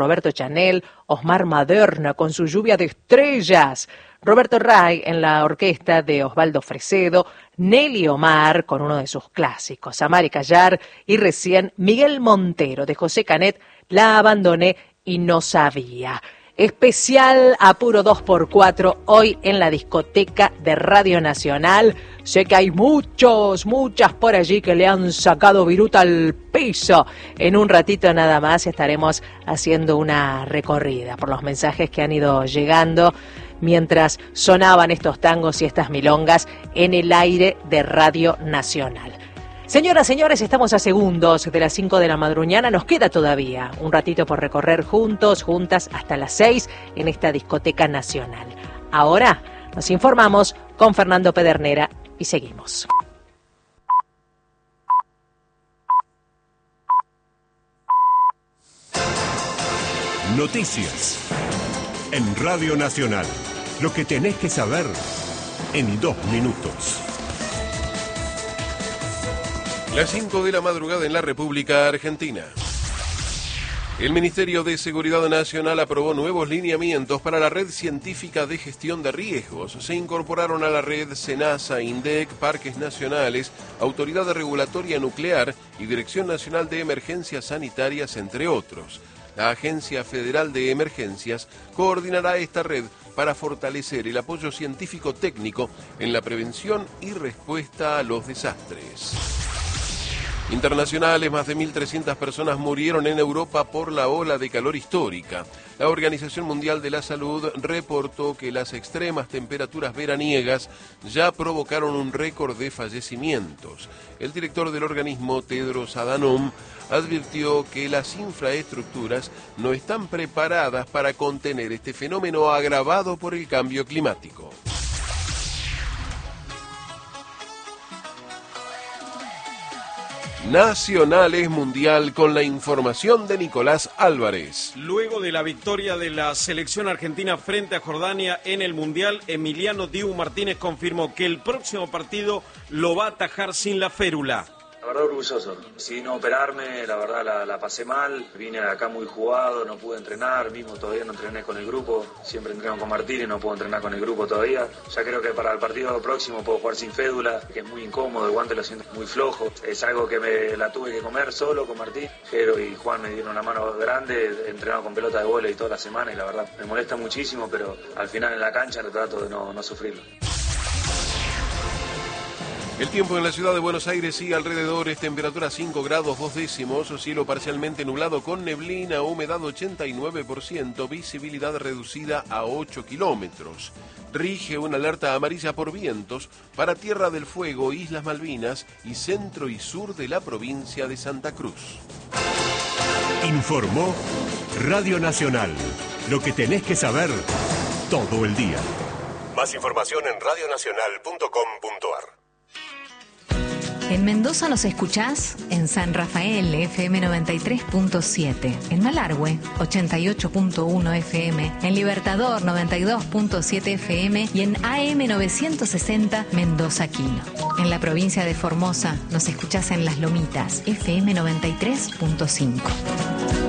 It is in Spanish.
Roberto Chanel, Osmar Maderna con su lluvia de estrellas, Roberto Ray en la orquesta de Osvaldo Fresedo, Nelly Omar con uno de sus clásicos, Amar y Callar, y recién Miguel Montero de José Canet, La abandoné y no sabía. Especial Apuro 2x4 hoy en la discoteca de Radio Nacional. Sé que hay muchas por allí que le han sacado viruta al piso. En un ratito nada más estaremos haciendo una recorrida por los mensajes que han ido llegando mientras sonaban estos tangos y estas milongas en el aire de Radio Nacional. Señoras, señores, estamos a segundos de las 5 de la madrugada. Nos queda todavía un ratito por recorrer juntos, juntas, hasta las 6 en esta discoteca nacional. Ahora nos informamos con Fernando Pedernera y seguimos. Noticias en Radio Nacional. Lo que tenés que saber en 2 minutos. Las 5 de la madrugada en la República Argentina. El Ministerio de Seguridad Nacional aprobó nuevos lineamientos para la Red Científica de Gestión de Riesgos. Se incorporaron a la red SENASA, INDEC, Parques Nacionales, Autoridad Regulatoria Nuclear y Dirección Nacional de Emergencias Sanitarias, entre otros. La Agencia Federal de Emergencias coordinará esta red para fortalecer el apoyo científico-técnico en la prevención y respuesta a los desastres. Internacionales, más de 1.300 personas murieron en Europa por la ola de calor histórica. La Organización Mundial de la Salud reportó que las extremas temperaturas veraniegas ya provocaron un récord de fallecimientos. El director del organismo, Tedros Adhanom, advirtió que las infraestructuras no están preparadas para contener este fenómeno agravado por el cambio climático. Nacionales Mundial con la información de Nicolás Álvarez. Luego de la victoria de la selección argentina frente a Jordania en el Mundial, Emiliano Dibu Martínez confirmó que el próximo partido lo va a atajar sin la férula. La verdad orgulloso, sin operarme, la verdad la pasé mal, vine acá muy jugado, no pude entrenar, mismo todavía no entrené con el grupo, siempre entreno con Martín y no puedo entrenar con el grupo todavía. Ya creo que para el partido próximo puedo jugar sin fédula, que es muy incómodo, el guante lo siento muy flojo, es algo que me la tuve que comer solo con Martín. Jero y Juan me dieron una mano grande, he entrenado con pelota de vóley toda la semana y la verdad me molesta muchísimo, pero al final en la cancha trato de no sufrirlo. El tiempo en la ciudad de Buenos Aires y alrededores, temperatura 5 grados 2 décimos, cielo parcialmente nublado con neblina, humedad 89%, visibilidad reducida a 8 kilómetros. Rige una alerta amarilla por vientos para Tierra del Fuego, Islas Malvinas y centro y sur de la provincia de Santa Cruz. Informó Radio Nacional. Lo que tenés que saber todo el día. Más información en radionacional.com.ar. En Mendoza nos escuchás en San Rafael, FM 93.7, en Malargüe, 88.1 FM, en Libertador, 92.7 FM y en AM 960 Mendoza Quino. En la provincia de Formosa nos escuchás en Las Lomitas, FM 93.5.